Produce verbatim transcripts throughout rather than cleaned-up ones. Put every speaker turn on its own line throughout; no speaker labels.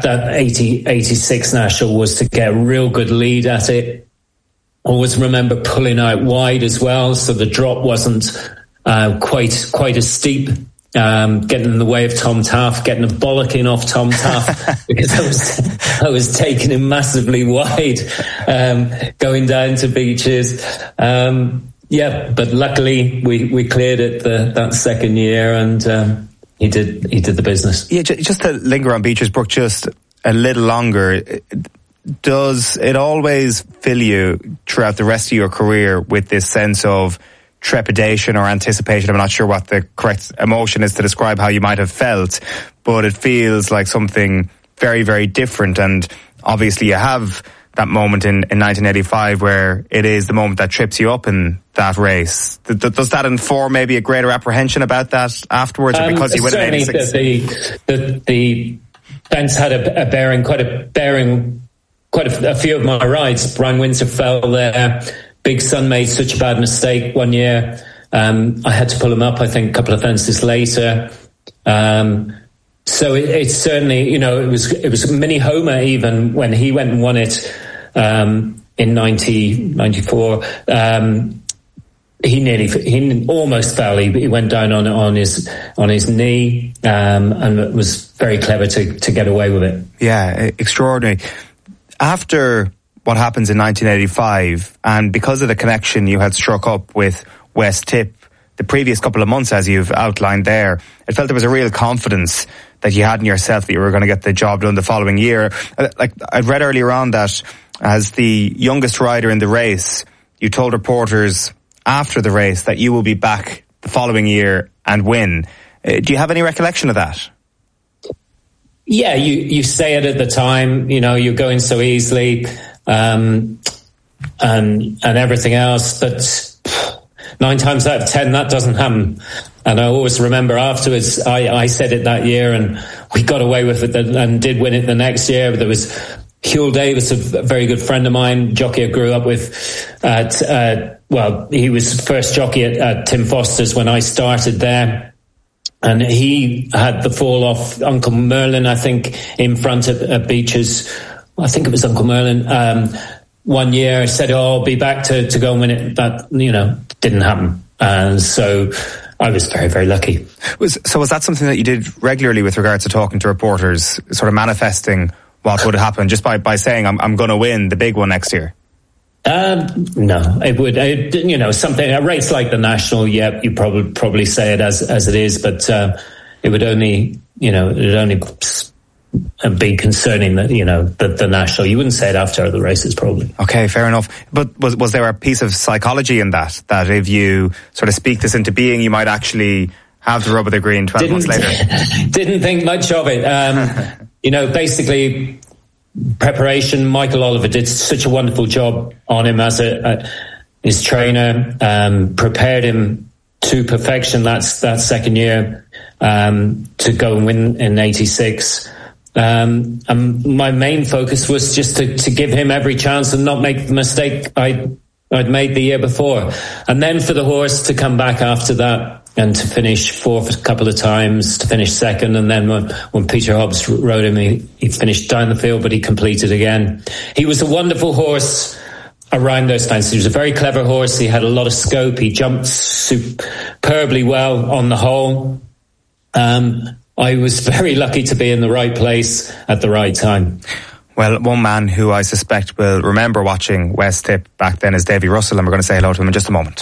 that eighty, eighty-six National was to get a real good lead at it. Always remember pulling out wide as well, so the drop wasn't uh, quite quite as steep. Um, getting in the way of Tom Taff, getting a bollocking off Tom Taff because I was I was taking him massively wide, um, going down to beaches. Um, yeah, but luckily we, we cleared it the, that second year, and um, he did he did the business.
Yeah, just to linger on Beecher's Brook just a little longer. Does it always fill you throughout the rest of your career with this sense of trepidation or anticipation? I'm not sure what the correct emotion is to describe how you might have felt, but it feels like something very, very different. And obviously you have that moment in, in nineteen eighty-five where it is the moment that trips you up in that race. Does that inform maybe a greater apprehension about that afterwards, or
um,
because you win in eighty-six?
The, the, the fence had a, a bearing, quite a bearing, quite a, a few of my rides. Brian Windsor fell there. Big Sun made such a bad mistake one year. Um, I had to pull him up, I think, a couple of fences later. Um, so it, it's certainly, you know, it was it was Mini Homer even when he went and won it um, in nineteen ninety-four. Um, he nearly, he almost fell. He, he went down on on his on his knee, um, and it was very clever to to get away with it.
Yeah, extraordinary. After what happens in nineteen eighty-five, and because of the connection you had struck up with West Tip the previous couple of months, as you've outlined there, it felt there was a real confidence that you had in yourself that you were going to get the job done the following year. Like I'd read earlier on that as the youngest rider in the race, you told reporters after the race that you will be back the following year and win. Uh, do you have any recollection of that?
Yeah, you, you say it at the time, you know, you're going so easily. Um, and and everything else, but nine times out of ten that doesn't happen. And I always remember afterwards, I, I said it that year, and we got away with it and did win it the next year. But there was Huell Davis, a very good friend of mine, jockey I grew up with. At uh, well, he was first jockey at, at Tim Foster's when I started there. And he had the fall off Uncle Merlin, I think, in front of at Beecher's. I think it was Uncle Merlin, um, one year said, oh, I'll be back to, to go and win it. That, you know, didn't happen. And so I was very, very lucky.
Was, so was that something that you did regularly with regards to talking to reporters, sort of manifesting what would happen just by, by saying, I'm, I'm going to win the big one next year?
Um, no, it would, it, you know, something, a race like the National, yeah, you probably, probably say it as, as it is, but, uh, it would only, you know, it would only be concerning that, you know, the, the National. You wouldn't say it after the races, probably.
Okay, fair enough. But was was there a piece of psychology in that, that if you sort of speak this into being, you might actually have the rub of the green twelve didn't, months later?
Didn't think much of it. Um, you know, basically, preparation, Michael Oliver did such a wonderful job on him as a, a his trainer, um, prepared him to perfection that's that second year um, to go and win in eighty-six. Um, and my main focus was just to, to give him every chance and not make the mistake I, I'd made the year before. And then for the horse to come back after that and to finish fourth a couple of times, to finish second. And then when, when Peter Hobbs rode him, he, he finished down the field, but he completed again. He was a wonderful horse around those times. He was a very clever horse. He had a lot of scope. He jumped superbly well on the whole. Um, I was very lucky to be in the right place at the right time.
Well, one man who I suspect will remember watching West Tip back then is Davy Russell, and we're going to say hello to him in just a moment.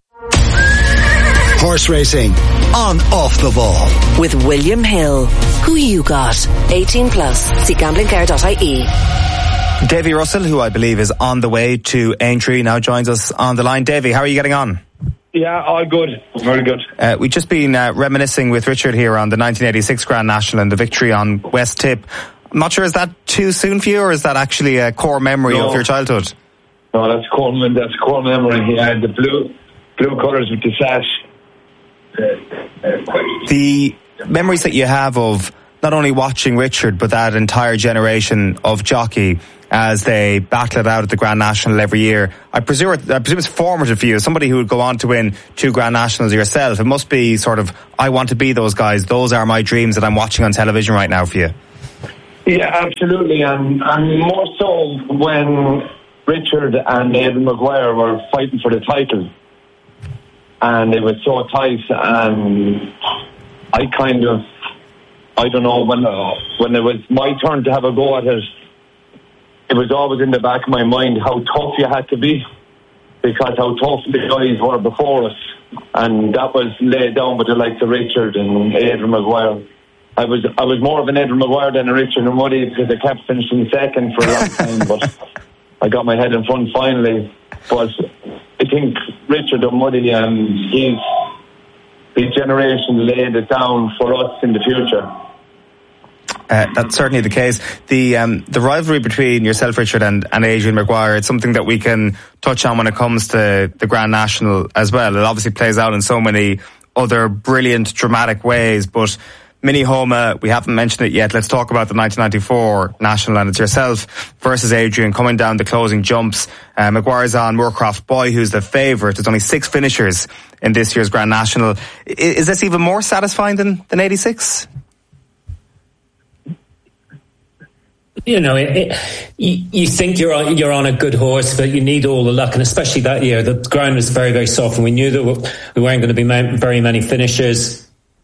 Horse racing on Off the Ball
with William Hill. Who you got? eighteen plus. See gambling care dot I E.
Davy Russell, who I believe is on the way to Aintree, now joins us on the line. Davy, how are you getting on?
Yeah, all good. Very good.
Uh, we've just been uh, reminiscing with Richard here on the nineteen eighty-six Grand National and the victory on West Tip. I'm not sure, is that too soon for you, or is that actually a core memory
no.
of your childhood?
No, that's a core, that's a core memory. Yeah, the blue blue colours with the sash.
The memories that you have of not only watching Richard, but that entire generation of jockey as they battle it out at the Grand National every year. I presume, I presume it's formative for you. Somebody who would go on to win two Grand Nationals yourself, it must be sort of, I want to be those guys. Those are my dreams that I'm watching on television right now for you.
Yeah, absolutely, and and more so when Richard and Aidan Maguire were fighting for the title, and it was so tight, and I kind of, I don't know, when uh, when it was my turn to have a go at it, it was always in the back of my mind how tough you had to be, because how tough the guys were before us, and that was laid down with the likes of Richard and Aidan Maguire. I was I was more of an Aidan Maguire than a Richard and Muddy, because I kept finishing second for a long time, but I got my head in front finally. But I think Richard and Muddy, um, he's, his generation laid it down for us in the future.
Uh, that's certainly the case. The um, the rivalry between yourself, Richard, and, and Adrian Maguire, it's something that we can touch on when it comes to the Grand National as well. It obviously plays out in so many other brilliant, dramatic ways, but Mini Homa, we haven't mentioned it yet. Let's talk about the nineteen ninety-four National, and it's yourself versus Adrian coming down the closing jumps. Uh, Maguire's on Moorcroft Boy, who's the favourite. There's only six finishers in this year's Grand National. Is, is this even more satisfying than, than eighty-six?
You know, it, it, you, you think you're on, you're on a good horse, but you need all the luck, and especially that year, the ground was very, very soft, and we knew that we weren't going to be very many finishers.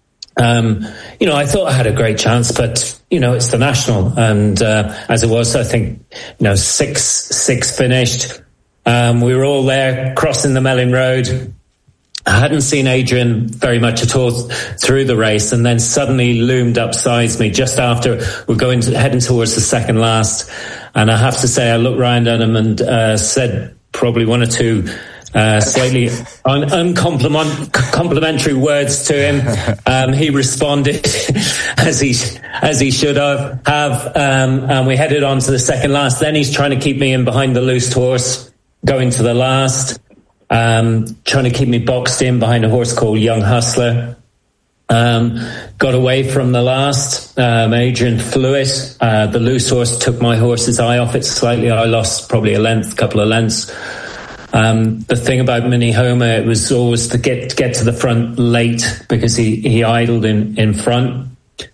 Um, you know, I thought I had a great chance, but you know, it's the National, and uh, as it was, I think, you know, six six finished. Um, we were all there crossing the Melling Road. I hadn't seen Adrian very much at all through the race, and then suddenly loomed up sides me just after we're going to, heading towards the second last. And I have to say, I looked round at him and uh, said probably one or two uh, slightly un- uncomplimentary words to him. Um, he responded as he as he should have. have um, and we headed on to the second last. Then he's trying to keep me in behind the loose horse, going to the last. Um, trying to keep me boxed in behind a horse called Young Hustler. Um, got away from the last. Um, Adrian flew it. Uh, the loose horse took my horse's eye off it slightly. I lost probably a length, couple of lengths. Um, the thing about Mini Homa, it was always to get get to the front late, because he, he idled in, in front.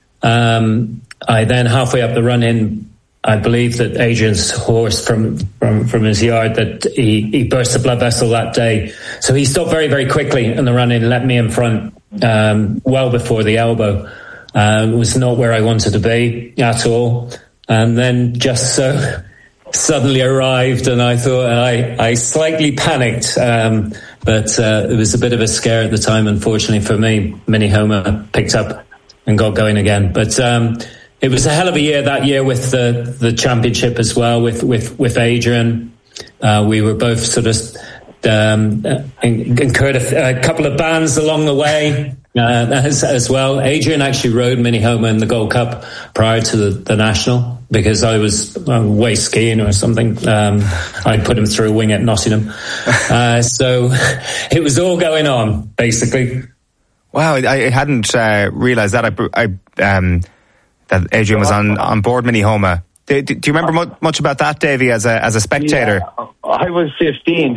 Um, I then halfway up the run in, I believe that Adrian's horse from, from, from his yard, that he, he burst a blood vessel that day. So he stopped very, very quickly in the run in, let me in front, um, well before the elbow. Uh, it was not where I wanted to be at all. And then just so suddenly arrived, and I thought I, I slightly panicked. Um, but, uh, it was a bit of a scare at the time, unfortunately for me. Mini Homa picked up and got going again. But, um, it was a hell of a year that year with the, the championship as well, with, with, with Adrian. Uh, we were both sort of, um, incurred a, a couple of bans along the way, uh, as, as well. Adrian actually rode Mini Homa in the Gold Cup prior to the, the National, because I was uh, way skiing or something. Um, I put him through a wing at Nottingham. Uh, so it was all going on, basically.
Wow, I hadn't uh, realised that. I, I, um, that Adrian was on, on board Mini Homa. Do, do, do you remember much, much about that, Davy, as a as a spectator?
Yeah, I was fifteen.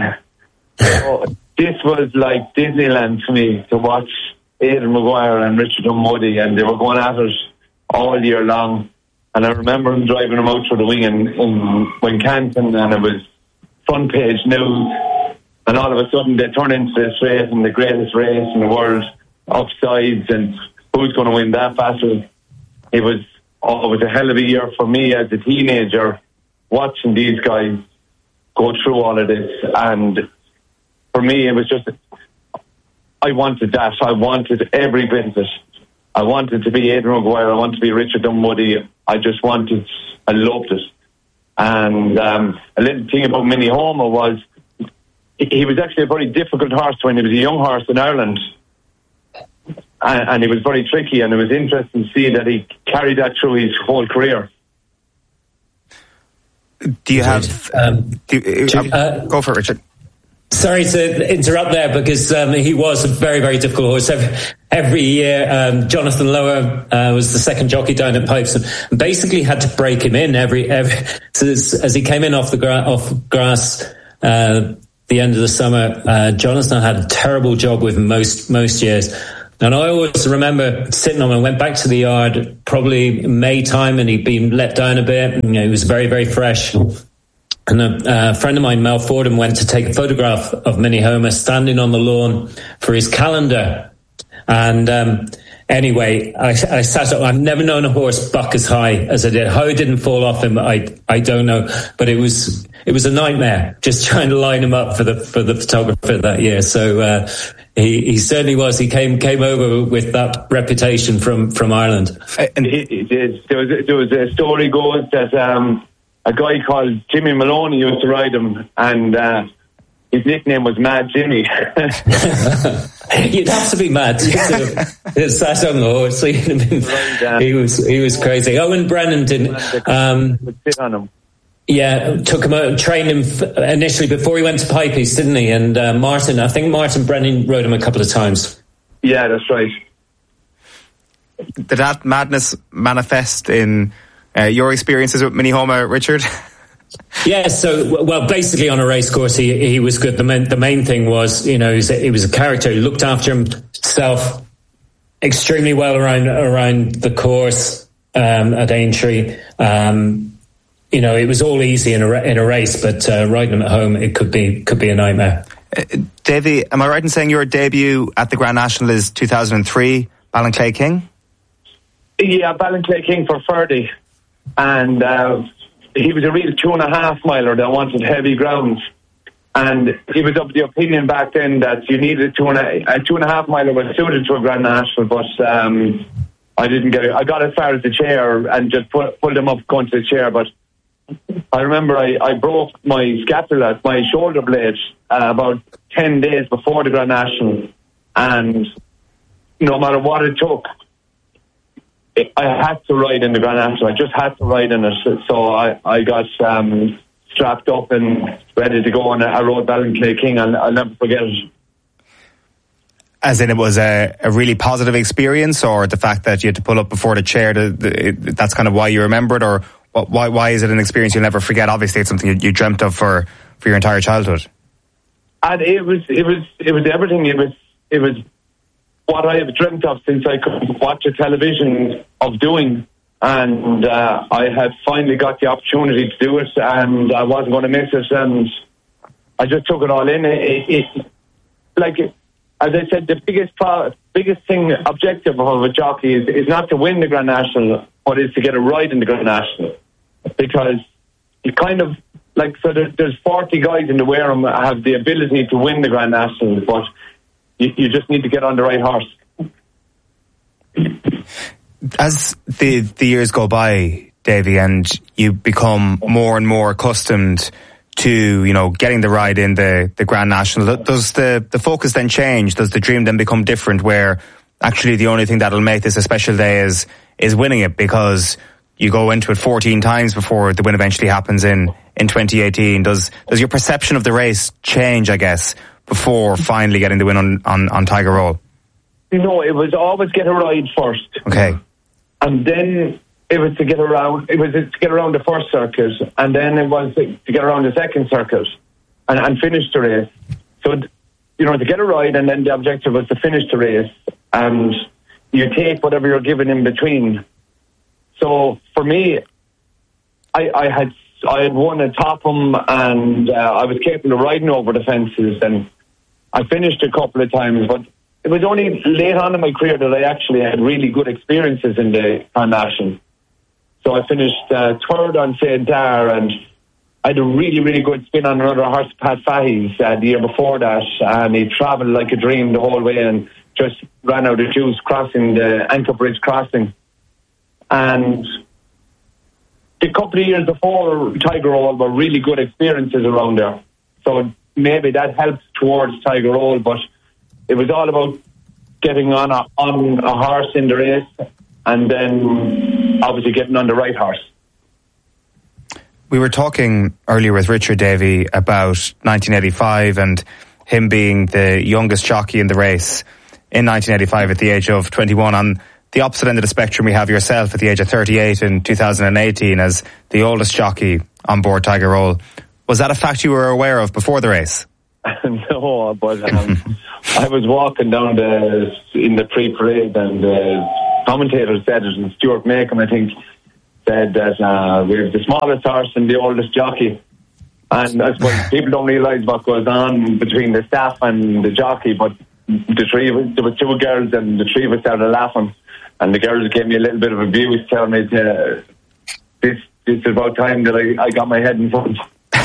So this was like Disneyland to me, to watch Aidan Maguire and Richard O'Muddy, and they were going at it all year long. And I remember him driving them out through the wing in, in Wincanton, and it was front page news. And all of a sudden they turned into this race, and the greatest race in the world, offsides, and who's going to win that battle? It was, oh, it was a hell of a year for me as a teenager, watching these guys go through all of this. And for me, it was just, I wanted that. I wanted every bit of it. I wanted to be Aidan Maguire. I wanted to be Richard Dunwoody. I just wanted, I loved it. And um, a little thing about Mini Homa was, he was actually a very difficult horse when he was a young horse in Ireland. And, and he was very tricky, and it was interesting to see that he carried that through his whole career.
Do you have... Um, do you, uh, go for it, Richard.
Sorry to interrupt there, because um, he was a very, very difficult horse. Every, every year, um, Jonathan Lower uh, was the second jockey down at Pipes, and basically had to break him in every... every so as, as he came in off the gra- off grass... Uh, the end of the summer, uh, Jonathan had a terrible job with him most most years. And I always remember sitting on him, went back to the yard probably May time, and he'd been let down a bit. And, you know, he was very, very fresh. And a, a friend of mine, Mel Fordham, went to take a photograph of Mini Homer standing on the lawn for his calendar. And um, anyway, I, I sat up. I've never known a horse buck as high as I did. How it didn't fall off him, I I don't know. But it was it was a nightmare just trying to line him up for the for the photographer that year. So uh, he he certainly was. He came came over with that reputation from from Ireland.
And he, he did. There was there was a story goes that um, a guy called Jimmy Maloney used to ride him, and uh, his nickname was Mad Jimmy.
You'd have to be mad to have sat on the horse. So he'd have been, he was he was crazy. Owen Brennan didn't um,
sit on him.
Yeah, took him out, trained him initially before he went to Pipies, didn't he? And uh, Martin, I think Martin Brennan rode him a couple of times.
Yeah, that's right.
Did that madness manifest in uh, your experiences with Mini Homer, Richard?
Yeah, so, well, basically on a race course, he, he was good. The main, the main thing was, you know, he was, a, he was a character. He looked after himself extremely well around around the course um, at Aintree. Um, you know, it was all easy in a, in a race, but uh, riding him at home, it could be could be a nightmare.
Uh, Davy, am I right in saying your debut at the Grand National is two thousand three, Ballinclay King?
Yeah, Ballinclay King for thirty. And... Uh, he was a real two and a half miler that wanted heavy grounds, and he was of the opinion back then that you needed two and a, a two and a half miler was suited to a Grand National, but um, I didn't get it. I got as far as the chair and just put, pulled him up going to the chair, but I remember I, I broke my scapula, my shoulder blade, uh, about ten days before the Grand National, and no matter what it took, I had to ride in the Grand National. I just had to ride in it. So I, I got um, strapped up and ready to go, and I rode Ballinclay King, and I'll never forget it.
As in, it was a, a really positive experience, or the fact that you had to pull up before the chair, the, the, it, that's kind of why you remember it, or what, why why is it an experience you'll never forget? Obviously, it's something you, you dreamt of for, for your entire childhood.
And it was it was it was everything. It was it was. what I have dreamt of since I could watch a television of doing, and uh, I had finally got the opportunity to do it, and I wasn't going to miss it, and I just took it all in. It, it, it, like, as I said, the biggest pro- biggest thing, objective of a jockey is, is not to win the Grand National, but is to get a ride in the Grand National, because you kind of, like, so there, there's forty guys in the Wareham that have the ability to win the Grand National, but You, you just need to get on the right horse.
As the the years go by, Davy, and you become more and more accustomed to, you know, getting the ride in the, the Grand National, does the, the focus then change? Does the dream then become different, where actually the only thing that'll make this a special day is is winning it, because you go into it fourteen times before the win eventually happens in, in twenty eighteen? Does does your perception of the race change, I guess, before finally getting the win on, on, on Tiger Roll?
No, it was always get a ride first.
Okay.
And then it was to get around, it was to get around the first circuit, and then it was to get around the second circuit and, and finish the race. So, you know, to get a ride, and then the objective was to finish the race, and you take whatever you're given in between. So for me, I, I had I had won at Topham, and uh, I was capable of riding over the fences, and I finished a couple of times, but it was only late on in my career that I actually had really good experiences in the Grand National. So I finished uh, third on Saint Dar, and I had a really, really good spin on another horse, Pat Fahey's, uh, the year before that, and he travelled like a dream the whole way and just ran out of juice crossing the Anchor Bridge crossing. And the couple of years before Tiger Roll were really good experiences around there. So maybe that helped towards Tiger Roll, but it was all about getting on a, on a horse in the race, and then obviously getting on the right horse.
We were talking earlier with Richard Davey about nineteen eighty-five and him being the youngest jockey in the race in nineteen eighty-five at the age of twenty-one. On the opposite end of the spectrum, we have yourself at the age of thirty-eight in two thousand eighteen as the oldest jockey on board Tiger Roll. Was that a fact you were aware of before the race?
No, but um, I was walking down the in the pre-parade, and the commentator said it, and Stuart Macon, I think, said that uh, we have the smallest horse and the oldest jockey. And I suppose people don't realise what goes on between the staff and the jockey, but the three of us, there were two girls, and the three of us started laughing, and the girls gave me a little bit of abuse, telling me to, this, this is about time that I, I got my head in front.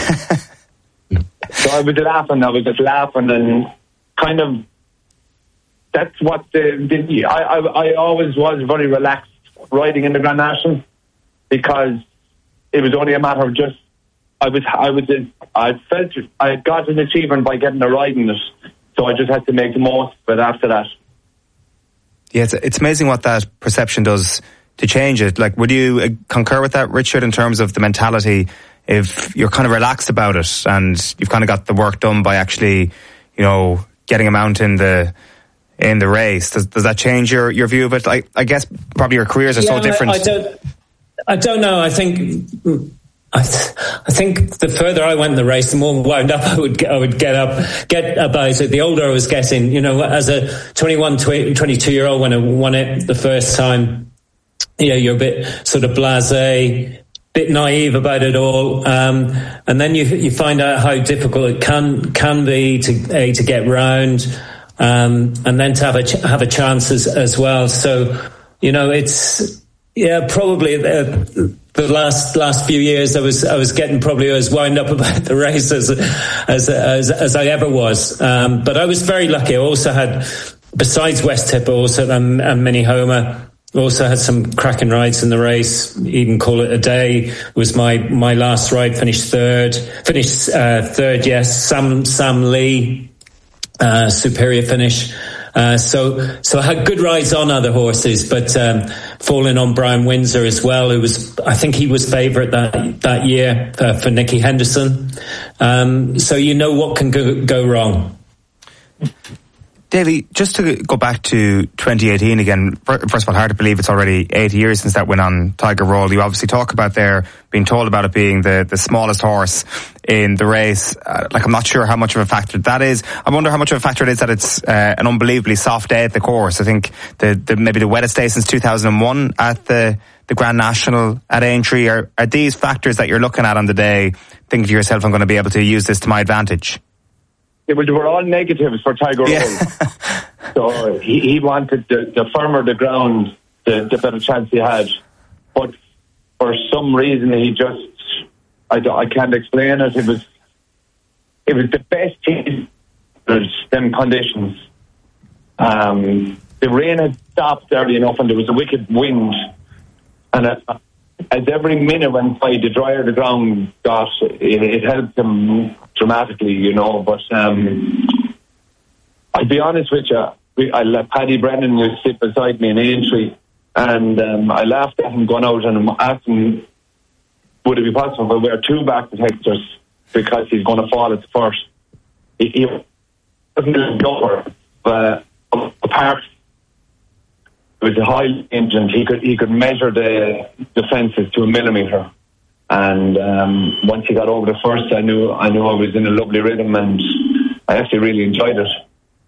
So I was laughing, I was just laughing, and kind of, that's what the, the I, I, I always was very relaxed riding in the Grand National, because it was only a matter of just, I was, I was, I felt I got an achievement by getting a ride in it, so I just had to make the most of it after that.
Yeah, it's, it's amazing what that perception does to change it. Like, would you uh, concur with that, Richard, in terms of the mentality? If you're kind of relaxed about it and you've kind of got the work done by actually, you know, getting a mount in the in the race, does does that change your, your view of it? I, I guess probably your careers are
yeah,
so different.
I, I don't. I don't know. I think. I, th- I think the further I went in the race, the more wound up I would get, I would get up, get about it. The older I was getting, you know, as a twenty-one, twenty-two year old when I won it the first time, you know, you're a bit sort of blasé, bit naive about it all, um, and then you you find out how difficult it can can be to a to get round, um, and then to have a ch- have a chance as, as well. So, you know, it's yeah, probably the, the last last few years I was I was getting probably as wound up about the race as as as, as I ever was. Um, but I was very lucky. I also had, besides West Tip, also and, and Mini Homer. Also had some cracking rides in the race. Even Call It a Day was my, my last ride. Finished third. Finished uh, third. Yes, Sam Sam Lee, uh, superior finish. Uh, so so I had good rides on other horses, but um, falling on Brian Windsor as well, who was, I think he was favourite that that year uh, for Nicky Henderson. Um, so you know what can go, go wrong.
Davey, just to go back to twenty eighteen again, first of all, hard to believe it's already eight years since that win on Tiger Roll. You obviously talk about there, being told about it being the, the smallest horse in the race. Uh, like, I'm not sure how much of a factor that is. I wonder how much of a factor it is that it's uh, an unbelievably soft day at the course. I think the, the maybe the wettest day since two thousand one at the, the Grand National at Aintree. Are, are these factors that you're looking at on the day, thinking to yourself, I'm going to be able to use this to my advantage?
They were, they were all negatives for Tiger Roll. Yeah. So he, he wanted the, the firmer the ground, the, the better chance he had. But for some reason, he just, I, I can't explain it. It was it was the best team in them conditions. Um, the rain had stopped early enough, and there was a wicked wind. And uh, as every minute went by, the drier the ground got, it, it helped them dramatically, you know. But um, I'll be honest with you, we, I let Paddy Brennan used to sit beside me in Aintree, and um, I laughed at him going out and asked him, would it be possible if I wear two back protectors because he's going to fall at the first? He, he wasn't a goer, but apart, it was a high engine. He could he could measure the defences to a millimetre. And um, once he got over the first, I knew I knew I was in a lovely rhythm, and I actually really enjoyed it.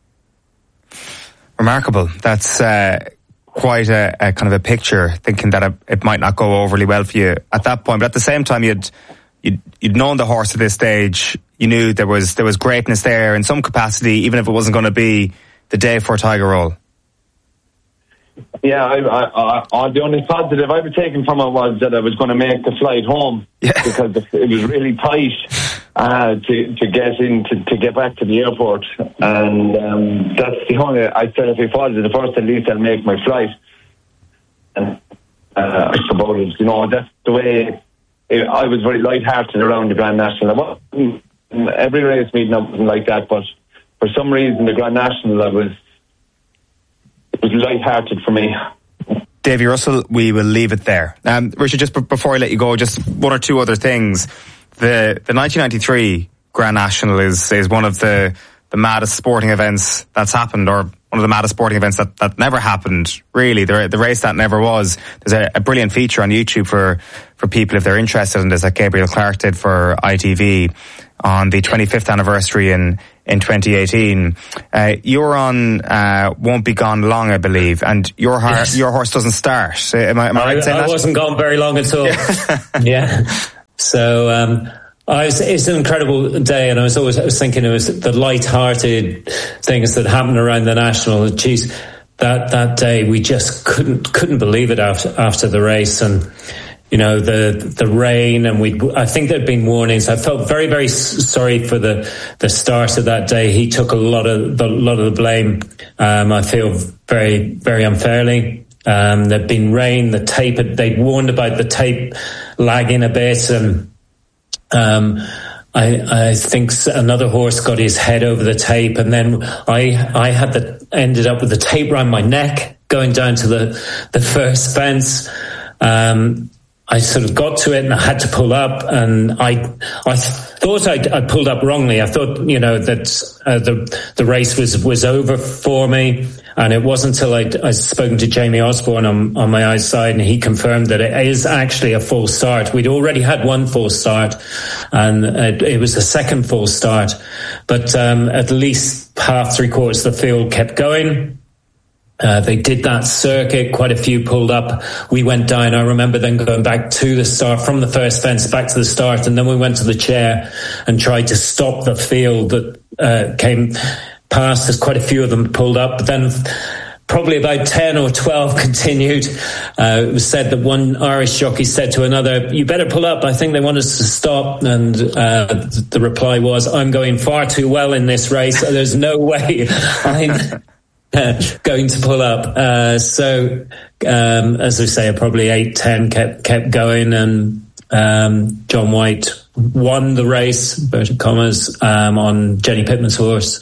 Remarkable. That's uh, quite a, a kind of a picture, thinking that it, it might not go overly well for you at that point. But at the same time, you'd you'd, you'd known the horse at this stage. You knew there was there was greatness there in some capacity, even if it wasn't going to be the day for Tiger Roll.
Yeah, I, I, I, the only positive I was taking from it was that I was going to make the flight home, yeah. because it was really tight uh, to to get in to, to get back to the airport, and um, that's the only. I said if it falls at the first, at least I'll make my flight. And uh, I suppose you know that's the way. It, I was very light-hearted around the Grand National. I wasn't, every race meeting I wasn't like that, but for some reason the Grand National I was. It was light-hearted for me.
Davy Russell, we will leave it there. Um, Richard, just b- before I let you go, just one or two other things. The the nineteen ninety-three Grand National is is one of the, the maddest sporting events that's happened, or one of the maddest sporting events that, that never happened, really. The, the race that never was. There's a, a brilliant feature on YouTube for, for people if they're interested in this, that Gabriel Clark did for I T V on the twenty-fifth anniversary in in twenty eighteen. Uh, you're on uh, Won't Be Gone Long, I believe, and your har-
yes.
your horse doesn't start. Am I, am I right in saying
I
that?
wasn't gone very long at all. yeah. So um, I was, it's an incredible day, and I was always I was thinking it was the light-hearted things that happened around the National. Geez, that that day we just couldn't couldn't believe it after after the race, and you know, the the rain, and we I think there'd been warnings. I felt very very sorry for the the start of that day. He took a lot of the lot of the blame. Um, I feel very very unfairly. Um, there'd been rain. The tape had, they'd warned about the tape lagging a bit, and um, I I think another horse got his head over the tape, and then I I had the ended up with the tape around my neck going down to the the first fence. Um, I sort of got to it and I had to pull up, and I I thought I'd, I pulled up wrongly. I thought, you know, that uh, the the race was, was over for me, and it wasn't until I'd, I'd spoken to Jamie Osborne on, on my outside, and he confirmed that it is actually a full start. We'd already had one full start, and it, it was the second full start, but um, at least half, three quarters of the field kept going. Uh, they did that circuit, quite a few pulled up. We went down. I remember then going back to the start, from the first fence back to the start, and then we went to the chair and tried to stop the field that uh, came past. There's quite a few of them pulled up, but then probably about ten or twelve continued. Uh, it was said that one Irish jockey said to another, "You better pull up, I think they want us to stop." And uh, the reply was, "I'm going far too well in this race. There's no way I'm Uh, going to pull up." Uh, so, um, as I say, probably eight, ten kept kept going, and um, John White won the race, inverted commas, um, on Jenny Pittman's horse.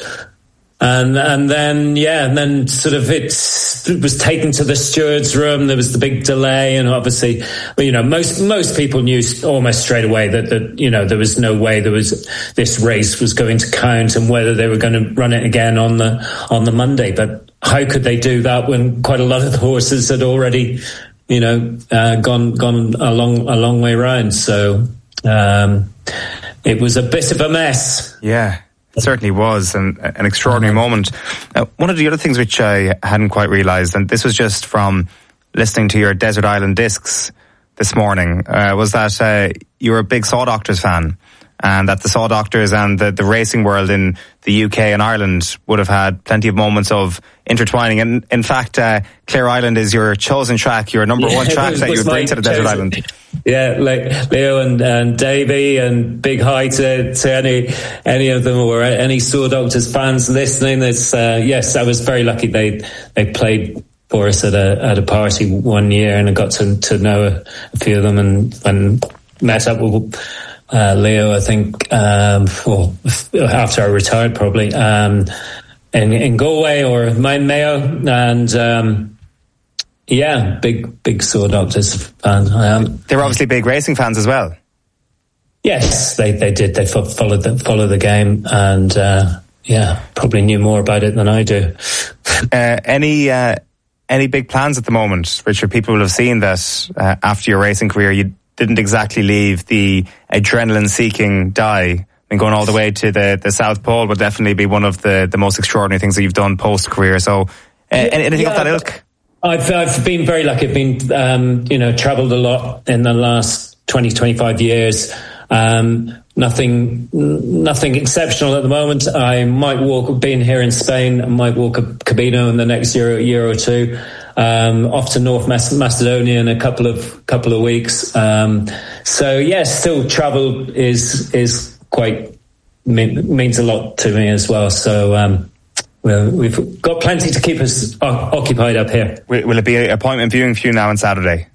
And and then, yeah, and then sort of it, it was taken to the steward's room. There was the big delay, and obviously, you know, most most people knew almost straight away that, that you know, there was no way there was this race was going to count, and whether they were going to run it again on the on the Monday. But how could they do that when quite a lot of the horses had already, you know, uh, gone gone a long a long way round? So um, it was a bit of a mess.
Yeah. It certainly was an, an extraordinary moment. Uh, one of the other things which I hadn't quite realised, and this was just from listening to your Desert Island Discs this morning, uh, was that uh, you were a big Saw Doctors fan, and that the Saw Doctors and the, the racing world in the U K and Ireland would have had plenty of moments of intertwining. And in fact, uh, Clare Island is your chosen track, your number yeah, one track was, that you would bring to the chosen. Desert Island.
Yeah, like Leo and, and Davey, and big hi to, to any any of them, or any Saw Doctors fans listening. It's uh, yes, I was very lucky. They they played for us at a at a party one year, and I got to to know a, a few of them, and and met up with uh, Leo. I think um, well, after I retired, probably um, in in Galway or Mount Mayo, and. Um, Yeah, big, big Saw Doctors fan. I am.
They were obviously big racing fans as well.
Yes, they, they did. They followed the, followed the game, and uh, yeah, probably knew more about it than I do.
uh, any uh, any big plans at the moment, Richard? People will have seen that uh, after your racing career, you didn't exactly leave the adrenaline-seeking die. I mean, going all the way to the, the South Pole would definitely be one of the, the most extraordinary things that you've done post-career. So, uh, anything
yeah,
of that ilk?
I've I've been very lucky. I've been um, you know travelled a lot in the last twenty, twenty-five years. Um, nothing nothing exceptional at the moment. I might walk. Being here in Spain, I might walk a Camino in the next year year or two. Um, off to North Macedonia in a couple of couple of weeks. Um, so yes, yeah, still travel is is quite means a lot to me as well. So. Um, Well, we've got plenty to keep us occupied up here.
Will it be an appointment viewing for you now on Saturday?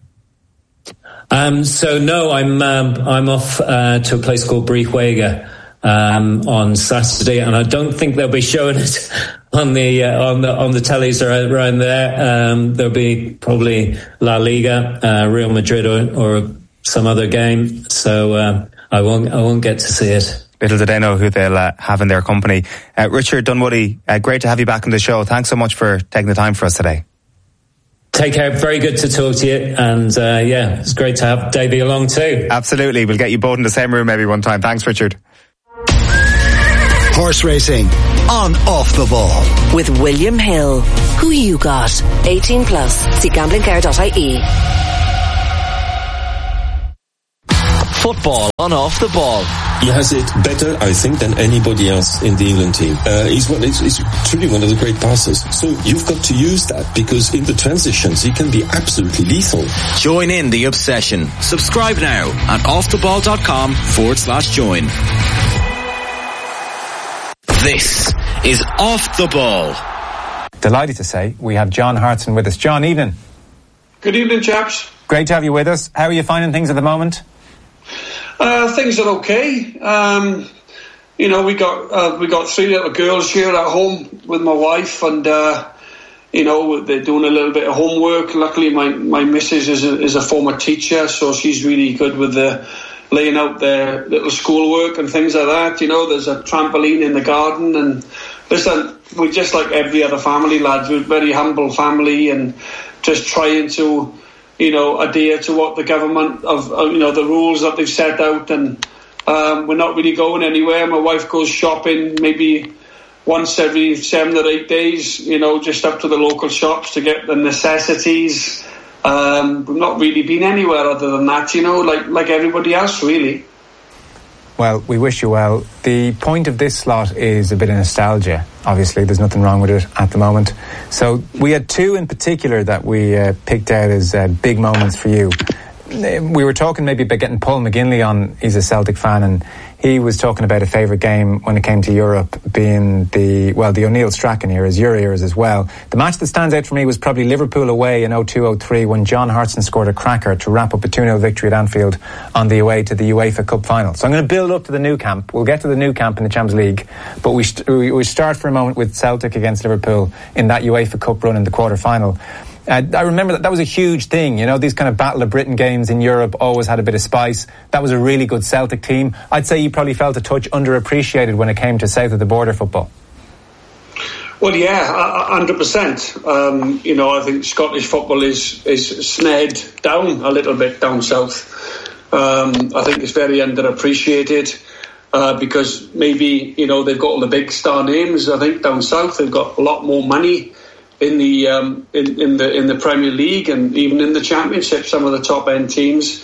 Um, so no, I'm um, I'm off uh, to a place called Brihuega um, on Saturday, and I don't think they'll be showing it on the uh, on the on the tellies around there. Um, there'll be probably La Liga, uh, Real Madrid, or, or some other game. So uh, I won't I won't get to see it.
Little do they know who they'll uh, have in their company. Uh, Richard Dunwoody, uh, great to have you back on the show. Thanks so much for taking the time for us today.
Take care. Very good to talk to you. And uh, yeah, it's great to have Davey along too.
Absolutely. We'll get you both in the same room maybe one time. Thanks, Richard.
Horse racing on Off the Ball.
With William Hill. Who you got? eighteen plus. See gambling care dot I E.
Football on Off the Ball.
He has it better, I think, than anybody else in the England team. Uh, he's, one, he's, he's truly one of the great passers. So you've got to use that, because in the transitions he can be absolutely lethal.
Join in the obsession. Subscribe now at offtheball.com forward slash join. This is Off the Ball.
Delighted to say we have John Hartson with us. John, evening.
Good evening, chaps.
Great to have you with us. How are you finding things at the moment?
Uh, things are okay. Um, you know, we got uh, we got three little girls here at home with my wife, and uh, you know, they're doing a little bit of homework. Luckily, my my missus is a, is a former teacher, so she's really good with the laying out their little schoolwork and things like that. You know, there's a trampoline in the garden, and listen, we're just like every other family, lads. We're a very humble family, and just trying to, you know, adhere to what the government of, uh, you know, the rules that they've set out, and um, we're not really going anywhere. My wife goes shopping maybe once every seven or eight days, you know, just up to the local shops to get the necessities. Um, we've not really been anywhere other than that, you know, like like everybody else, really.
Well, we wish you well. The point of this slot is a bit of nostalgia. Obviously, there's nothing wrong with it at the moment. So we had two in particular that we uh, picked out as uh, big moments for you. We were talking maybe about getting Paul McGinley on. He's a Celtic fan, and he was talking about a favourite game when it came to Europe being the, well, the O'Neill Strachan eras, your eras as well. The match that stands out for me was probably Liverpool away in oh two oh three when John Hartson scored a cracker to wrap up a two nil victory at Anfield on the way to the UEFA Cup final. So I'm going to build up to the Nou Camp. We'll get to the Nou Camp in the Champions League, but we, st- we start for a moment with Celtic against Liverpool in that UEFA Cup run in the quarter-final. Uh, I remember that that was a huge thing. You know, these kind of Battle of Britain games in Europe always had a bit of spice. That was a really good Celtic team. I'd say you probably felt a touch underappreciated when it came to south of the border football.
Well, yeah, one hundred percent. Um, you know, I think Scottish football is, is snared down a little bit down south. Um, I think it's very underappreciated uh, because maybe, you know, they've got all the big star names. I think down south they've got a lot more money in the um, in, in the in the Premier League and even in the Championship, some of the top end teams.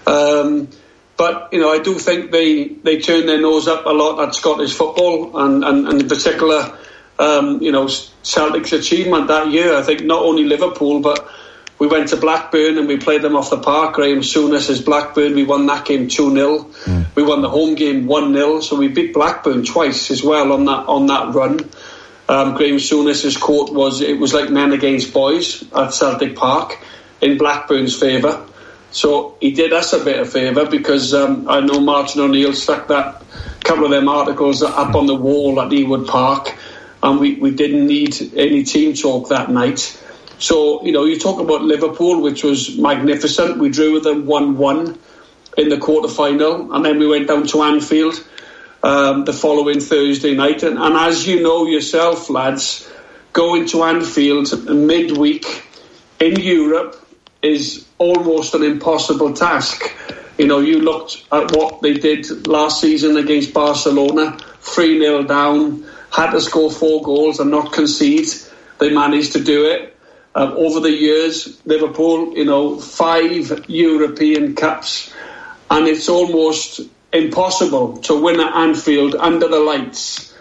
Um, but you know, I do think they, they turn their nose up a lot at Scottish football, and, and, and in particular, um, you know, Celtic's achievement that year. I think not only Liverpool, but we went to Blackburn and we played them off the park. Graham Souness's Blackburn, we won that game two nil. Mm. We won the home game one nil, so we beat Blackburn twice as well on that on that run. Um, Graham Souness's quote was, "It was like men against boys at Celtic Park," in Blackburn's favour. So he did us a bit of favour, because um, I know Martin O'Neill stuck that couple of them articles up on the wall at Ewood Park, and we, we didn't need any team talk that night. So, you know, you talk about Liverpool, which was magnificent. We drew with them one one in the quarter-final, and then we went down to Anfield Um, the following Thursday night. And, and as you know yourself, lads, going to Anfield midweek in Europe is almost an impossible task. You know, you looked at what they did last season against Barcelona, three nil down, had to score four goals and not concede. They managed to do it. Uh, over the years, Liverpool, you know, five European Cups, and it's almost impossible to win at Anfield under the lights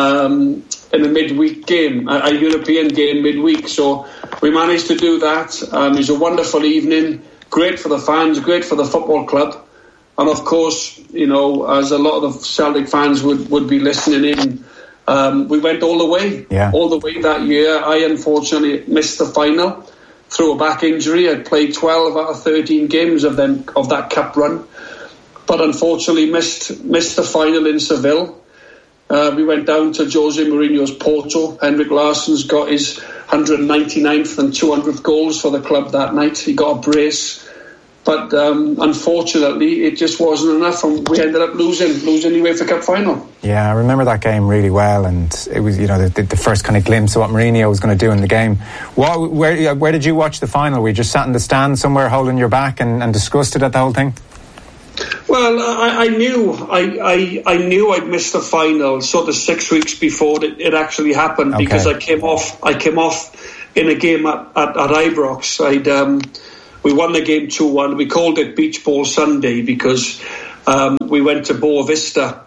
um, in a midweek game, a, a European game midweek. So we managed to do that. Um, it was a wonderful evening, great for the fans, great for the football club. And of course, you know, as a lot of Celtic fans would, would be listening in, um, we went all the way,
yeah.
all the way that year. I unfortunately missed the final through a back injury. I played twelve out of thirteen games of them of that cup run, but unfortunately missed missed the final in Seville. Uh, we went down to Jose Mourinho's Porto. Henrik Larsson's got his one hundred ninety-ninth and two hundredth goals for the club that night. He got a brace. But um, unfortunately, it just wasn't enough, and we ended up losing, losing the UEFA Cup final.
Yeah, I remember that game really well, and it was, you know, the, the first kind of glimpse of what Mourinho was going to do in the game. What, where, where did you watch the final? Were you just sat in the stand somewhere holding your back and, and disgusted at the whole thing?
Well, I, I knew I, I I knew I'd missed the final sort of six weeks before it, it actually happened, okay. because I came off I came off in a game at, at, at Ibrox. I'd um, we won the game two one. We called it Beach Ball Sunday because um, we went to Boa Vista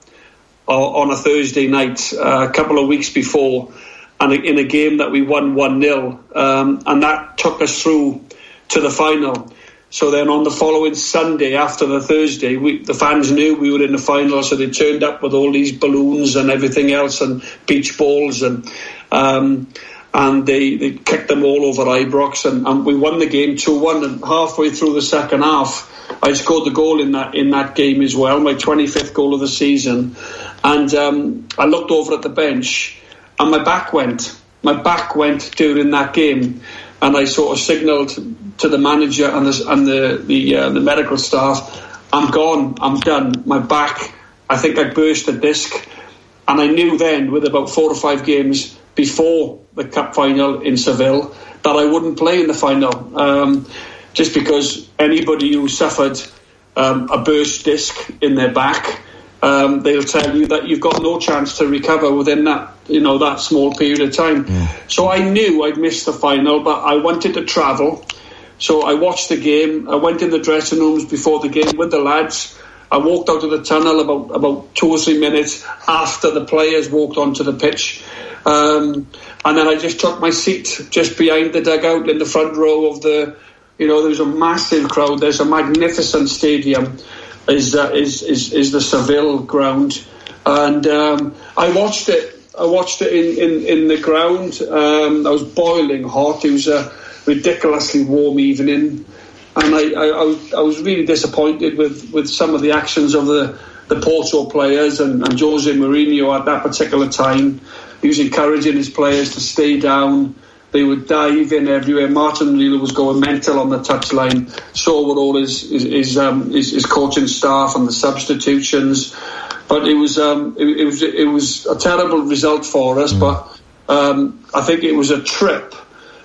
on a Thursday night uh, a couple of weeks before, and in a game that we won one nil, um, and that took us through to the final. So then on the following Sunday after the Thursday, we, the fans knew we were in the final, so they turned up with all these balloons and everything else and beach balls, and um, and they, they kicked them all over Ibrox, and, and we won the game two one, and halfway through the second half I scored the goal in that in that game as well, my twenty-fifth goal of the season, and um, I looked over at the bench and my back went my back went during that game. And I sort of signalled to the manager and the and the the, uh, the medical staff, I'm gone, I'm done. My back, I think I burst a disc. And I knew then, with about four or five games before the cup final in Seville, that I wouldn't play in the final. Um, just because anybody who suffered um, a burst disc in their back, um, they'll tell you that you've got no chance to recover within that, you know, that small period of time. Mm. So I knew I'd missed the final, but I wanted to travel. So I watched the game. I went in the dressing rooms before the game with the lads. I walked out of the tunnel about, about two or three minutes after the players walked onto the pitch. Um, and then I just took my seat just behind the dugout in the front row of the, you know, there was a massive crowd. There's a magnificent stadium. Is, uh, is is is the Seville ground, and um, I watched it. I watched it in, in, in the ground. Um, I was boiling hot. It was a ridiculously warm evening, and I, I, I, was, I was really disappointed with, with some of the actions of the, the Porto players and, and Jose Mourinho at that particular time. He was encouraging his players to stay down. They would dive in everywhere. Martin O'Neill was going mental on the touchline. So were all his his, his, um, his his coaching staff and the substitutions. But it was um, it, it was it was a terrible result for us. Mm. But um, I think it was a trip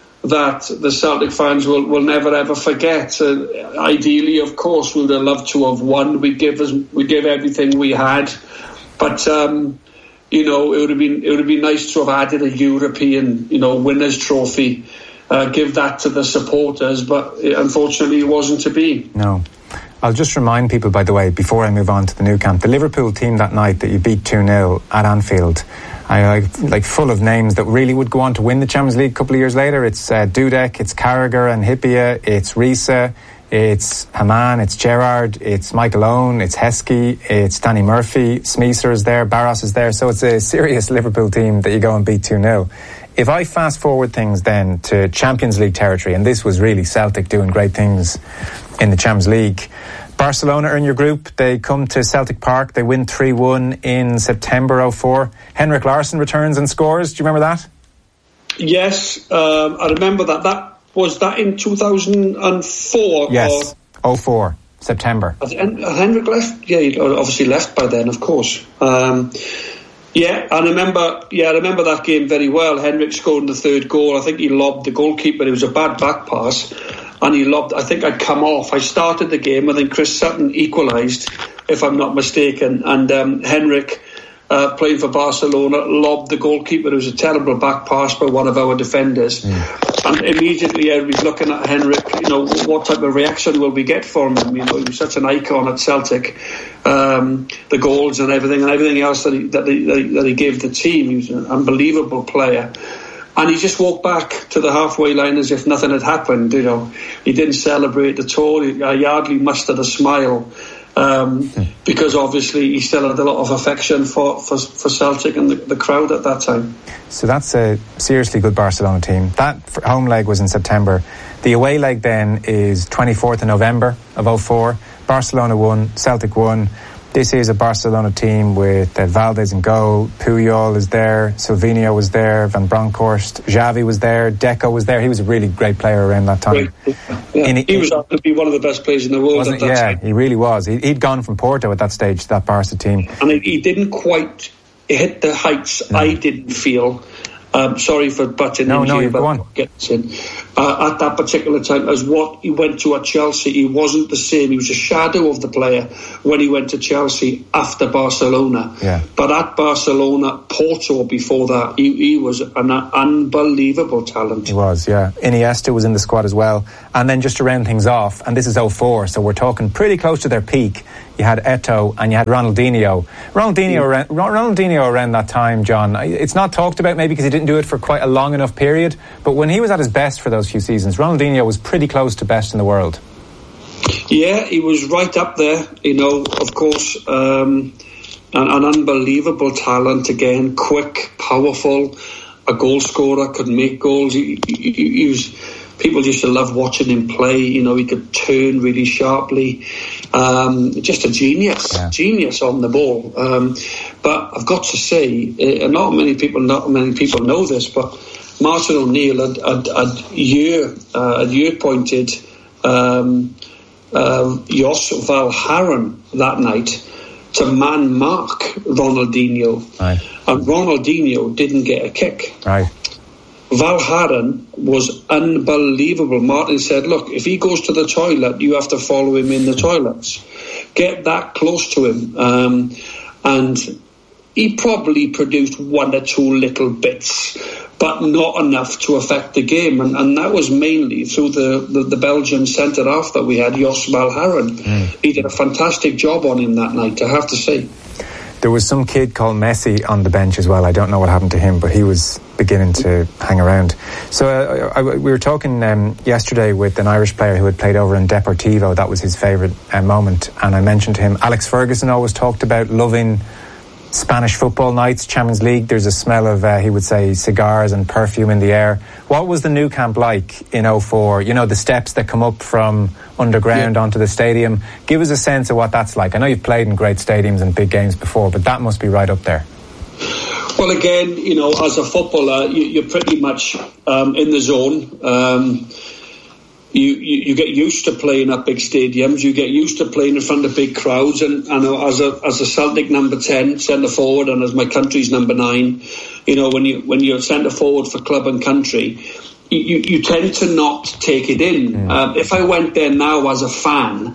that the Celtic fans will, will never ever forget. Uh, ideally, of course, we would have loved to have won. We give us we gave everything we had, but. Um, You know, it would have been it would have been nice to have added a European, you know, winners' trophy, uh, give that to the supporters, but it, unfortunately, it wasn't to be.
No. I'll just remind people, by the way, before I move on to the Nou Camp, the Liverpool team that night that you beat two nil at Anfield, I like, like full of names that really would go on to win the Champions League a couple of years later. It's uh, Dudek, it's Carragher and Hyypiä, it's Risa, it's Haman, it's Gerrard, it's Michael Owen, it's Heskey, it's Danny Murphy, Smeeser is there, Barros is there. So it's a serious Liverpool team that you go and beat two nil. If I fast forward things then to Champions League territory, and this was really Celtic doing great things in the Champions League. Barcelona are in your group. They come to Celtic Park. They win three one in September oh four. Henrik Larsson returns and scores. Do you remember that?
Yes, um, I remember that. That was that in two thousand four?
Yes, oh four, September.
Has Henrik left? Yeah, he obviously left by then, of course. Um, yeah, I remember. Yeah, I remember that game very well. Henrik scored the third goal. I think he lobbed the goalkeeper. It was a bad back pass, and he lobbed. I think I'd come off. I started the game, and then Chris Sutton equalised, if I'm not mistaken, and um, Henrik. Uh, playing for Barcelona, lobbed the goalkeeper. It was a terrible back pass by one of our defenders. Mm. And immediately everybody's looking at Henrik, you know, what type of reaction will we get from him? You know, he was such an icon at Celtic. Um, the goals and everything, and everything else that he, that, he, that, he, that he gave the team. He was an unbelievable player. And he just walked back to the halfway line as if nothing had happened, you know. He didn't celebrate at all. He hardly mustered a smile. Um, because obviously he still had a lot of affection for, for, for Celtic and the, the crowd at that time.
So that's a seriously good Barcelona team. That home leg was in September. The away leg then is twenty-fourth of November of oh four. Barcelona won, Celtic won. This is a Barcelona team with uh, Valdez in goal, Puyol is there, Silvinho was there, Van Bronckhorst, Xavi was there, Deco was there. He was a really great player around that time.
Yeah. In, he was going to be one of the best players in the world at that
yeah,
time.
He really was. He, he'd gone from Porto at that stage, that Barca team.
And he, he didn't quite hit the heights, no. I didn't feel, Um, sorry for butting
no,
in
no,
here,
go
but
on.
Gets in. Uh, at that particular time, as what he went to at Chelsea, he wasn't the same. He was a shadow of the player when he went to Chelsea after Barcelona.
Yeah.
But at Barcelona, Porto before that, he, he was an unbelievable talent.
He was, yeah. Iniesta was in the squad as well. And then just to round things off, and this is oh four, so we're talking pretty close to their peak. You had Eto'o and you had Ronaldinho. Ronaldinho, yeah. around, Ronaldinho around that time, John, it's not talked about maybe because he didn't do it for quite a long enough period, but when he was at his best for those few seasons, Ronaldinho was pretty close to best in the world.
Yeah, he was right up there, you know, of course, um, an, an unbelievable talent again, quick, powerful, a goal scorer, could make goals. He, he, he was... People used to love watching him play. You know, he could turn really sharply. Um, just a genius, yeah. genius on the ball. Um, but I've got to say, uh, not many people, not many people know this, but Martin O'Neill had, had, had year, uh, had year pointed um, uh, Jos Valgaeren that night to man mark Ronaldinho,
right.
and Ronaldinho didn't get a kick.
Right.
Valgaeren was unbelievable. Martin said, look, if he goes to the toilet, you have to follow him in the toilets. Get that close to him. Um, and he probably produced one or two little bits, but not enough to affect the game. And, and that was mainly through the, the, the Belgian centre-half that we had, Jos Valgaeren. Mm. He did a fantastic job on him that night, I have to say.
There was some kid called Messi on the bench as well. I don't know what happened to him, but he was beginning to hang around. So uh, I, we were talking um, yesterday with an Irish player who had played over in Deportivo. That was his favourite uh, moment. And I mentioned to him, Alex Ferguson always talked about loving Spanish football nights, Champions League. There's a smell of, uh, he would say, cigars and perfume in the air. What was the Nou Camp like in oh four? You know, the steps that come up from underground yeah. onto the stadium. Give us a sense of what that's like. I know you've played in great stadiums and big games before, but that must be right up there.
Well, again, you know, as a footballer, you, you're pretty much um, in the zone. Um, you, you, you get used to playing at big stadiums. You get used to playing in front of big crowds. And, and as a as a Celtic number ten, centre forward, and as my country's number nine, you know, when you when you're centre forward for club and country, you, you, you tend to not take it in. Mm. Um, if I went there now as a fan,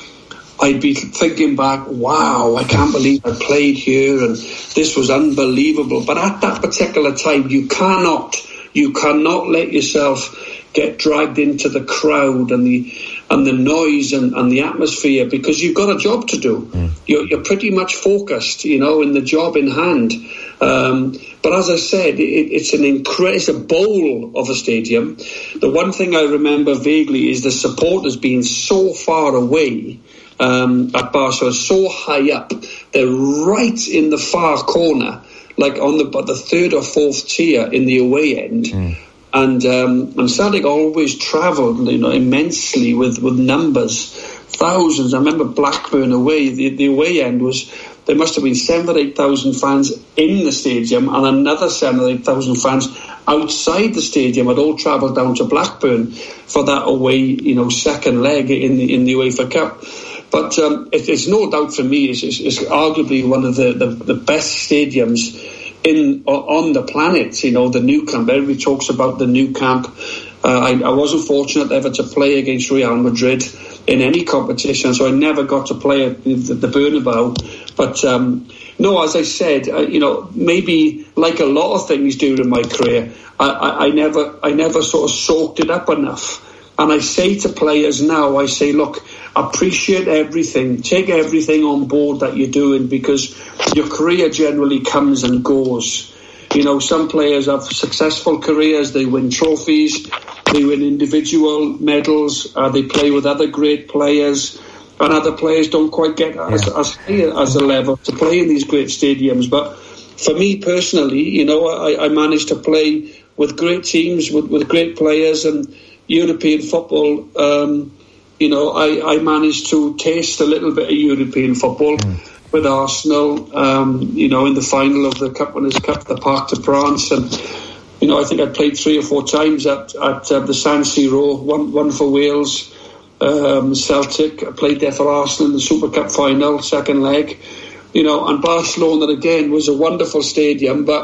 I'd be thinking back, wow, I can't believe I played here and this was unbelievable. But at that particular time, you cannot, you cannot let yourself get dragged into the crowd and the and the noise and, and the atmosphere, because you've got a job to do. Mm. You're, you're pretty much focused, you know, in the job in hand. Um, but as I said, it, it's an incre- it's a bowl of a stadium. The one thing I remember vaguely is the supporters being so far away. Um, at Barcelona, so high up, they're right in the far corner, like on the the third or fourth tier in the away end. Mm. And um, and Celtic always travelled, you know, immensely with, with numbers, thousands. I remember Blackburn away. The, the away end was, there must have been seven or eight thousand fans in the stadium, and another seven or eight thousand fans outside the stadium had all travelled down to Blackburn for that away, you know, second leg in the in the UEFA Cup. But um, it, it's no doubt for me, it's, it's, it's arguably one of the, the, the best stadiums in on the planet. You know, the Nou Camp. Everybody talks about the Nou Camp. Uh, I, I wasn't fortunate ever to play against Real Madrid in any competition, so I never got to play at the, the Bernabeu. But um, no, as I said, uh, you know, maybe like a lot of things during my career, I, I, I never, I never sort of soaked it up enough. And I say to players now, I say, look, appreciate everything. Take everything on board that you're doing, because your career generally comes and goes. You know, some players have successful careers. They win trophies. They win individual medals. Uh, they play with other great players. And other players don't quite get as, yeah. as high as a level to play in these great stadiums. But for me personally, you know, I, I managed to play with great teams, with, with great players, and European football, um, you know, I, I managed to taste a little bit of European football mm. with Arsenal, um, you know, in the final of the Cup Winners' Cup, the Parc de France. And, you know, I think I played three or four times at, at uh, the San Siro, one, one for Wales, um, Celtic. I played there for Arsenal in the Super Cup final, second leg. You know, and Barcelona, again, was a wonderful stadium, but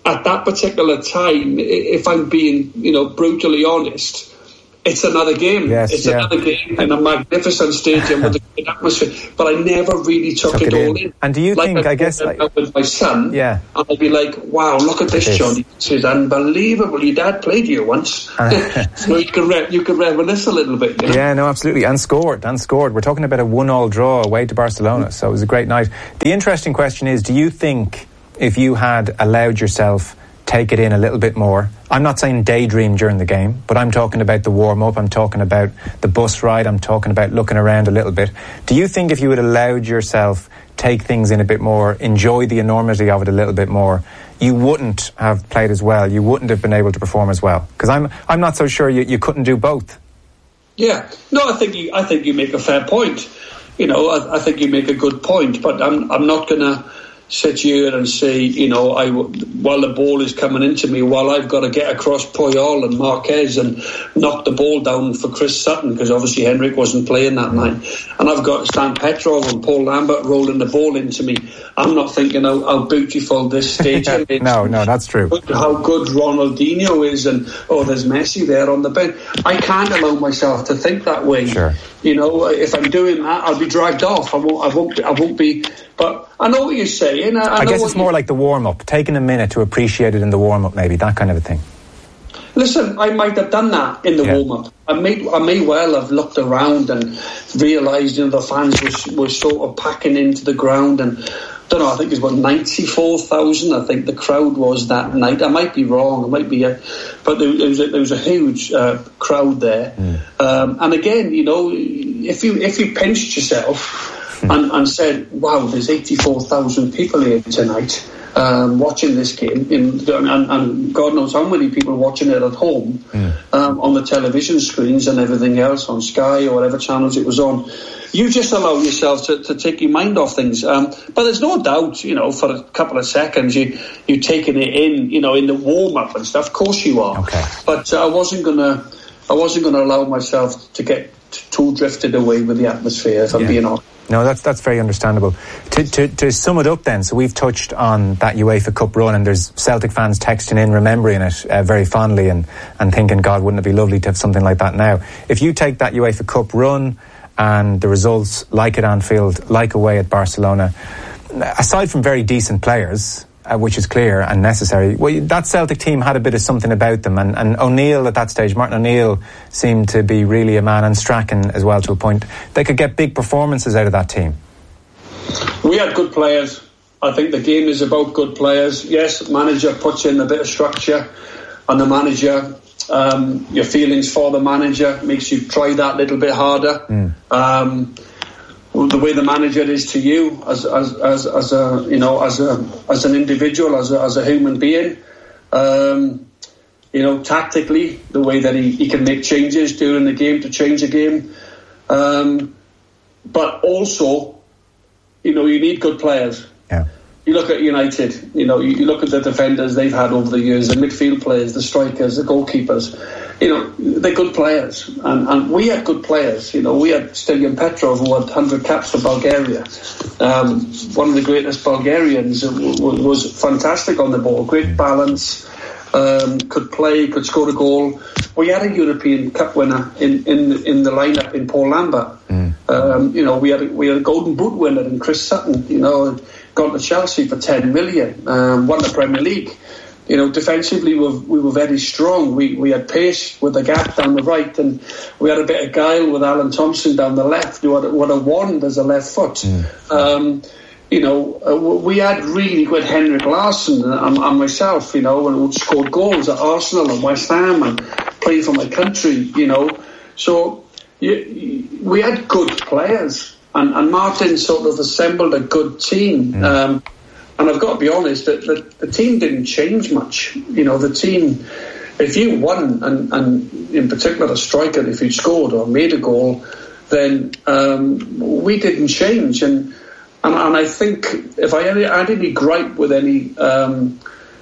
at that particular time, if I'm being, you know, brutally honest, it's another game.
Yes,
it's
yeah.
another game in a magnificent stadium with a great atmosphere. But I never really took, took it, it all in. in.
And do you
like
think,
I,
I guess...
Like,
like,
with my son,
yeah.
and I'd be like, wow, look at this, Johnny. This is unbelievable. Your dad played you once. So you can, re- you can reminisce a little bit. You know?
Yeah, no, absolutely. And scored, and scored. We're talking about a one-all draw away to Barcelona, so it was a great night. The interesting question is, do you think if you had allowed yourself take it in a little bit more, I'm not saying daydream during the game, but I'm talking about the warm-up, I'm talking about the bus ride, I'm talking about looking around a little bit. Do you think if you had allowed yourself take things in a bit more, enjoy the enormity of it a little bit more, you wouldn't have played as well, you wouldn't have been able to perform as well? Because I'm I'm not so sure you, you couldn't do both.
Yeah, no, I think you I think you make a fair point. You know, I, I think you make a good point, but I'm I'm not going to sit here and say, you know, I, while the ball is coming into me, while I've got to get across Puyol and Marquez and knock the ball down for Chris Sutton, because obviously Henrik wasn't playing that night, and I've got Stan Petrov and Paul Lambert rolling the ball into me. I'm not thinking how, how beautiful this stadium is.
No, no, that's true.
How good Ronaldinho is, and oh, there's Messi there on the bench. I can't allow myself to think that way.
Sure.
You know, if I'm doing that, I'll be dragged off. I won't. I won't. I won't be. But I know what you're saying. I, I,
I guess it's more
you...
like the warm-up, taking a minute to appreciate it in the warm-up, maybe that kind of a thing.
Listen, I might have done that in the
yeah.
warm-up. I may, I may well have looked around and realised, you know, the fans were, were sort of packing into the ground, and I don't know, I think it was about ninety-four thousand, I think the crowd was that night. I might be wrong, I might be, uh, but there, there, was a, there was a huge uh, crowd there. Mm. Um, and again, you know, if you if you pinched yourself and, and said, wow, there's eighty-four thousand people here tonight um, watching this game, in, and, and God knows how many people watching it at home mm. um, on the television screens and everything else, on Sky or whatever channels it was on. You just allow yourself to, to take your mind off things. Um, but there's no doubt, you know, for a couple of seconds, you, you're taking it in, you know, in the warm-up and stuff. Of course you are.
Okay.
But uh, I wasn't going to I wasn't going to allow myself to get too drifted away with the atmosphere, if I'm
yeah.
being honest.
No, that's that's very understandable. To, to to sum it up then, so we've touched on that UEFA Cup run, and there's Celtic fans texting in, remembering it uh, very fondly and, and thinking, God, wouldn't it be lovely to have something like that now? If you take that UEFA Cup run and the results, like at Anfield, like away at Barcelona, aside from very decent players, uh, which is clear and necessary, well, that Celtic team had a bit of something about them, and, and O'Neill at that stage, Martin O'Neill, seemed to be really a man, and Strachan as well to a point. They could get big performances out of that team.
We had good players. I think the game is about good players. Yes, manager puts in a bit of structure, and the manager, um, your feelings for the manager makes you try that little bit harder. Mm. Um, the way the manager is to you as as as, as a you know as a as an individual, as a, as a human being, um, you know, tactically, the way that he, he can make changes during the game to change a game, um, but also, you know, you need good players.
Yeah.
You look at United, you know, you, you look at the defenders they've had over the years, the midfield players, the strikers, the goalkeepers. You know, they're good players. And, and we had good players. You know, we had Stilian Petrov, who had one hundred caps for Bulgaria. Um, one of the greatest Bulgarians, w- w- was fantastic on the ball. Great balance, um, could play, could score a goal. We had a European Cup winner in, in, in the lineup in Paul Lambert. Mm. Um, you know, we had, a, we had a Golden Boot winner in Chris Sutton, you know, gone to Chelsea for ten million, um, won the Premier League. You know, defensively we were, we were very strong. We we had pace with the gap down the right, and we had a bit of guile with Alan Thompson down the left, who had, who had a wand as a left foot. Mm. Um, you know, uh, we had really good Henrik Larsson and, and myself, you know, and who scored goals at Arsenal and West Ham and played for my country, you know. So you, we had good players. And, and Martin sort of assembled a good team. Mm. Um, and I've got to be honest, that the, the team didn't change much. You know, the team, if you won, and, and in particular a striker, if you scored or made a goal, then um, we didn't change. And, and and I think if I had, had any gripe with any, um,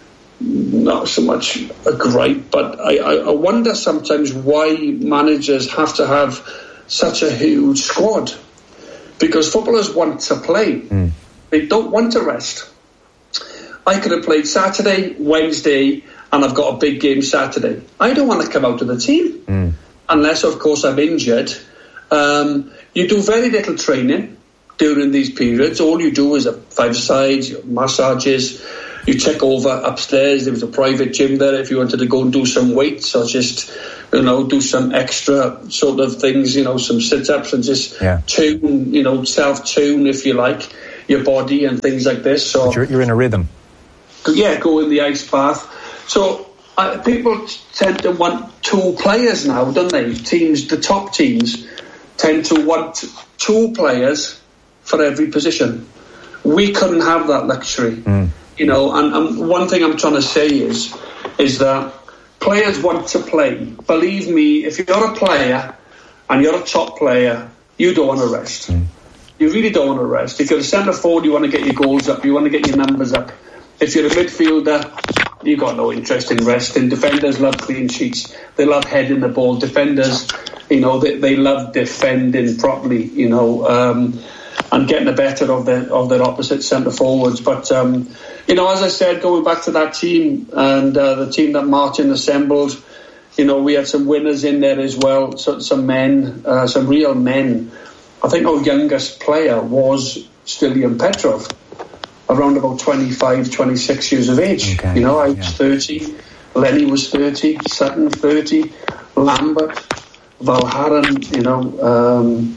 not so much a gripe, but I, I wonder sometimes why managers have to have such a huge squad. Because footballers want to play. Mm. They don't want to rest. I could have played Saturday, Wednesday, and I've got a big game Saturday. I don't want to come out of the team.
Mm.
Unless, of course, I'm injured. Um, you do very little training during these periods. All you do is a five-sides, massages. You check over upstairs. There was a private gym there if you wanted to go and do some weights or just, you know, do some extra sort of things, you know, some sit-ups and just
yeah.
tune, you know, self-tune, if you like, your body and things like this. So
but you're, you're in a rhythm.
Yeah, go in the ice bath. So uh, people tend to want two players now, don't they? Teams, the top teams, tend to want two players for every position. We couldn't have that luxury.
Mm.
You know, and, and one thing I'm trying to say is, is that players want to play. Believe me, if you're a player and you're a top player, you don't want to rest. Mm. You really don't want to rest. If you're a centre forward, you want to get your goals up. You want to get your numbers up. If you're a midfielder, you've got no interest in resting. Defenders love clean sheets. They love heading the ball. Defenders, you know, they, they love defending properly, you know, um, and getting the better of their, of their opposite centre forwards. But, um, you know, as I said, going back to that team and uh, the team that Martin assembled, you know, we had some winners in there as well, so, some men, uh, some real men. I think our youngest player was Stilian Petrov, around about twenty-five, twenty-six years of age. Okay. You know, I was yeah. thirty, Lenny was thirty, Sutton thirty, Lambert, Valharan, you know, um,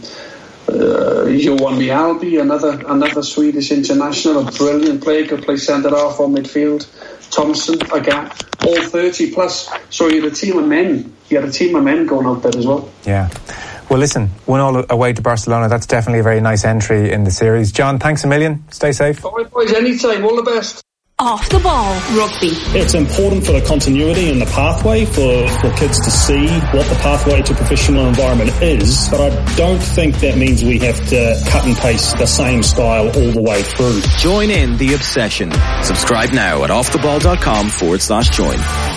uh, Johan Mjällby, another another Swedish international, a brilliant player, could play centre half or midfield. Thompson, again, all thirty plus. So you had a team of men. You had a team of men going out there as well.
Yeah. Well, listen, one all away to Barcelona. That's definitely a very nice entry in the series. John, thanks a million. Stay safe.
All right, boys, anytime. All the best.
Off the ball, rugby.
It's important for the continuity and the pathway for, for kids to see what the pathway to professional environment is, but I don't think that means we have to cut and paste the same style all the way through.
Join in the obsession. Subscribe now at offtheball.com forward slash join.